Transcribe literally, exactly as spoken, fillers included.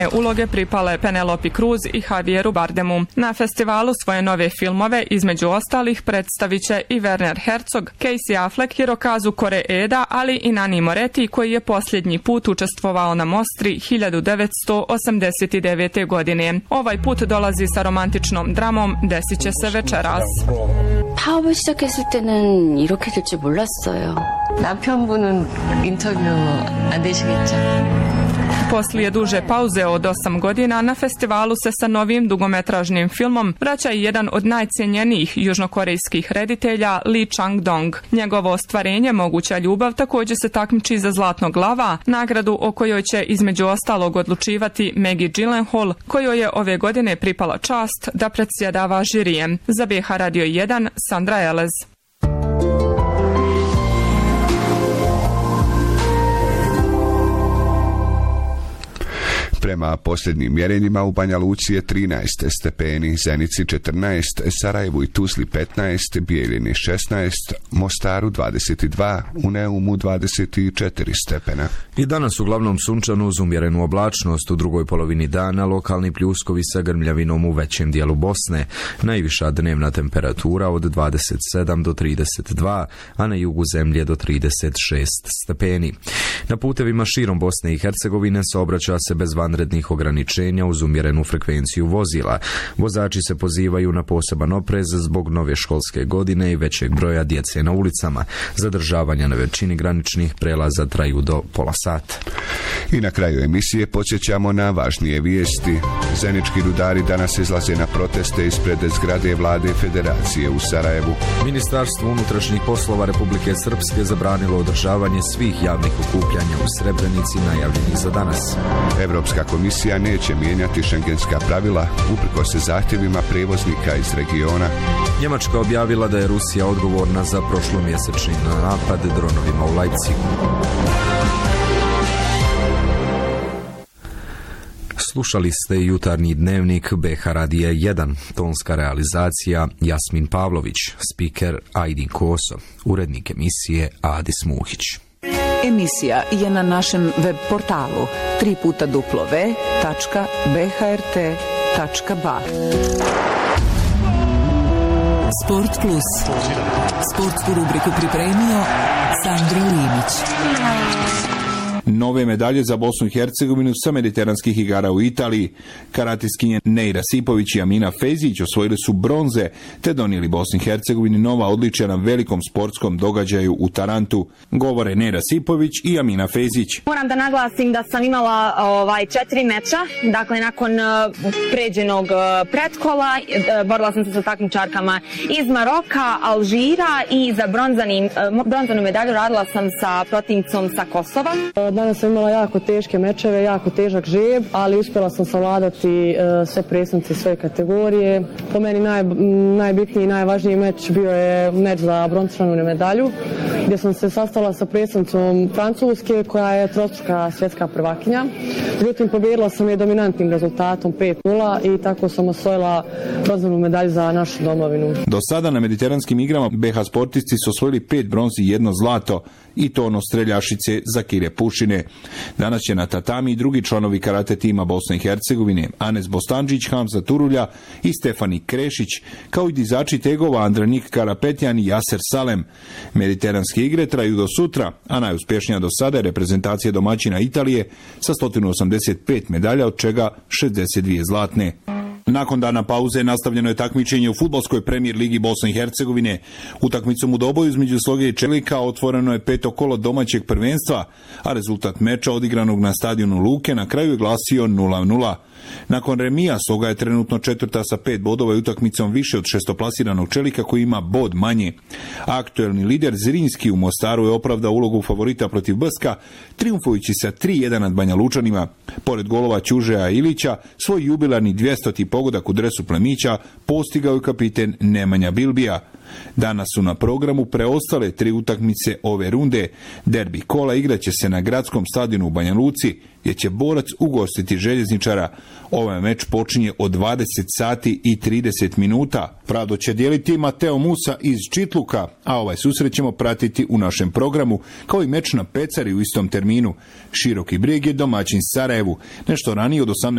Uloge pripale Penelope Cruz i Javieru Bardemu. Na festivalu svoje nove filmove, između ostalih, predstavit će i Werner Herzog, Casey Affleck, Hirokazu Koreeda, ali i Nani Moretti, koji je posljednji put učestvovao na Mostri hiljadu devetsto osamdeset devete. godine. Ovaj put dolazi sa romantičnom dramom Desit će se večeras. 파업을 시작했을 때는 이렇게 될지 몰랐어요. 남편분은 인터뷰 안 되시겠죠? Poslije duže pauze od osam godina na festivalu se sa novim dugometražnim filmom vraća i jedan od najcijenjenijih južnokorejskih reditelja Lee Chang-dong. Njegovo ostvarenje Moguća ljubav također se takmiči za Zlatnog lava, nagradu o kojoj će između ostalog odlučivati Maggie Gyllenhaal, kojoj je ove godine pripala čast da predsjedava žirijem. Za B H Radio jedan, Sandra Elez. Prema posljednjim mjerenjima u Banja Luci je trinaest stepeni, Zenici četrnaest, Sarajevu i Tuzli petnaest, Bijeljini šesnaest, Mostaru dvadeset dva, u Neumu dvadeset četiri stepena. I danas uglavnom sunčano uz umjerenu oblačnost, u drugoj polovini dana lokalni pljuskovi sa grmljavinom u većem dijelu Bosne. Najviša dnevna temperatura od dvadeset sedam do trideset dva, a na jugu zemlje do trideset šest stepeni. Na putevima širom Bosne i Hercegovine saobraća se bez vanrednih ograničenja uz umjerenu frekvenciju vozila. Vozači se pozivaju na poseban oprez zbog nove školske godine i većeg broja djece na ulicama. Zadržavanja na većini graničnih prelaza traju do pola sata. I na kraju emisije podsjećamo na važnije vijesti. Zenički rudari danas izlaze na proteste ispred zgrade Vlade Federacije u Sarajevu. Ministarstvo unutrašnjih poslova Republike Srpske zabranilo održavanje svih javnih okupljanja u Srebrenici najavljenih za danas. Evropska komisija neće mijenjati šengenska pravila uprkos zahtjevima prevoznika iz regiona. Njemačka objavila da je Rusija odgovorna za prošlomjesečni napad dronovima u Leipzigu. Slušali ste jutarnji dnevnik B H Radija jedan, tonska realizacija Jasmin Pavlović, spiker Ajdin Koso, urednik emisije Adis Muhić. Emisija je na našem web portalu tri puta w tačka b h r t tačka b a. Sport Plus. Sportsku rubriku pripremio Sandro Linić. Nove medalje za Bosnu i Hercegovinu sa mediteranskih igara u Italiji. Karatistkinje Neira Sipović i Amina Fejzić osvojili su bronze te donijeli Bosni i Hercegovini nova odličja na velikom sportskom događaju u Tarantu. Govore Neira Sipović i Amina Fejzić. Moram da naglasim da sam imala ovaj četiri meča, dakle nakon uh, pređenog uh, pretkola uh, borila sam se sa takmičarkama iz Maroka, Alžira i za bronzani, uh, bronzanu medalju radila sam sa protivnicom sa Kosova. Danas sam imala jako teške mečeve, jako težak žreb, ali uspjela sam savladati uh, sve predstavnice svoje kategorije. Po meni naj, najbitniji i najvažniji meč bio je meč za bronzanu medalju, gdje sam se sastala sa predstavnicom Francuske, koja je trostruka svjetska prvakinja. Međutim, pobijedila sam je dominantnim rezultatom pet nula i tako sam osvojila bronzanu medalju za našu domovinu. Do sada na mediteranskim igrama B H sportisti su osvojili pet bronzi i jedno zlato, i to ono streljašice Zakire Pušine. Danas će na tatami i drugi članovi karate tima Bosne i Hercegovine, Anes Bostanđić, Hamza Turulja i Stefani Krešić, kao i dizači tegova Andranik Karapetjan i Jaser Salem. Mediteranske igre traju do sutra, a najuspješnija do sada je reprezentacija domaćina Italije sa sto osamdeset pet medalja, od čega šezdeset dvije zlatne. Nakon dana pauze nastavljeno je takmičenje u fudbalskoj premijer ligi Bosne i Hercegovine. Utakmicom u doboju između Sloge i Čelika otvoreno je peto kolo domaćeg prvenstva, a rezultat meča odigranog na stadionu Luke na kraju je glasio nula nula. Nakon remija Sloga je trenutno četvrta sa pet bodova i utakmicom više od šestoplasiranog Čelika koji ima bod manje. Aktuelni lider Zrinski u Mostaru je opravdao ulogu favorita protiv Brska, triumfujući sa tri jedan nad Banja Lučanima. Pored golova Ćužeja Ilića, svoj jubilarni dvjestoti pogodak u dresu Plemića postigao je kapiten Nemanja Bilbija. Danas su na programu preostale tri utakmice ove runde. Derbi kola igraće se na gradskom stadionu u Banja Luci, gdje će Borac ugostiti Željezničara. Ovaj meč počinje od dvadeset sati i trideset minuta. Pravdo će dijeliti Mateo Musa iz Čitluka, a ovaj susret ćemo pratiti u našem programu, kao i meč na Pecari u istom terminu. Široki Brijeg je domaćin Sarajevu. Nešto ranije od osamnaest